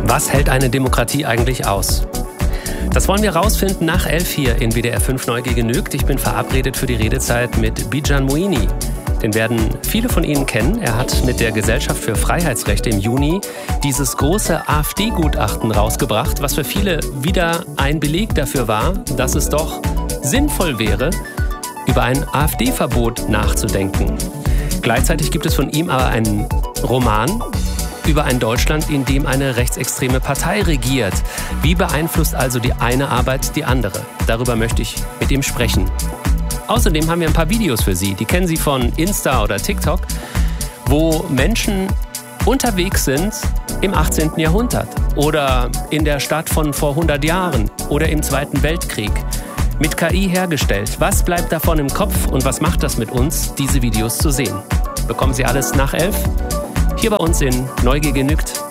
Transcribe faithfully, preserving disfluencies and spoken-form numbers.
Was hält eine Demokratie eigentlich aus? Das wollen wir rausfinden nach elf hier in W D R fünf Neugier genügt. Ich bin verabredet für die Redezeit mit Bijan Moini. Den werden viele von Ihnen kennen. Er hat mit der Gesellschaft für Freiheitsrechte im Juni dieses große AfD-Gutachten rausgebracht, was für viele wieder ein Beleg dafür war, dass es doch sinnvoll wäre, über ein AfD-Verbot nachzudenken. Gleichzeitig gibt es von ihm aber einen Roman über ein Deutschland, in dem eine rechtsextreme Partei regiert. Wie beeinflusst also die eine Arbeit die andere? Darüber möchte ich mit ihm sprechen. Außerdem haben wir ein paar Videos für Sie. Die kennen Sie von Insta oder TikTok, wo Menschen unterwegs sind im achtzehnten Jahrhundert oder in der Stadt von vor hundert Jahren oder im Zweiten Weltkrieg. Mit K I hergestellt. Was bleibt davon im Kopf und was macht das mit uns, diese Videos zu sehen? Bekommen Sie alles nach elf? Hier bei uns in Neugier genügt.